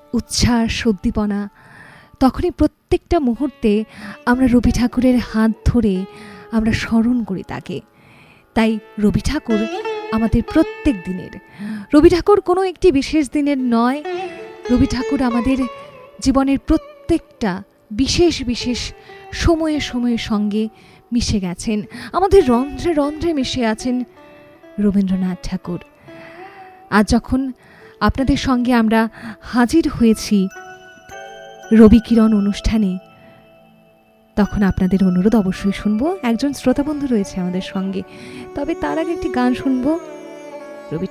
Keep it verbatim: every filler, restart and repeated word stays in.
উচ্ছ্বাস, উদ্দীপনা, তখনই প্রত্যেকটা মুহূর্তে আমরা রবি ঠাকুরের হাত ধরে আমরা স্মরণ করি তাকে। তাই রবি ঠাকুর আমাদের প্রত্যেক দিনের, রবি ঠাকুর কোনো একটি বিশেষ দিনের নয়। রবি ঠাকুর আমাদের জীবনের প্রত্যেকটা বিশেষ বিশেষ সময়ে সময়ের সঙ্গে মিশে গেছেন, আমাদের রন্ধ্রে রন্ধ্রে মিশে আছেন রবীন্দ্রনাথ ঠাকুর। আজ যখন আপনাদের সঙ্গে আমরা হাজির হয়েছি রবি কিরণ অনুষ্ঠানে, তখন আপনাদের অনুরোধ অবশ্যই শুনবো। একজন শ্রোতা বন্ধু রয়েছে আমাদের সঙ্গে, তবে তার আগে একটি গান শুনবো।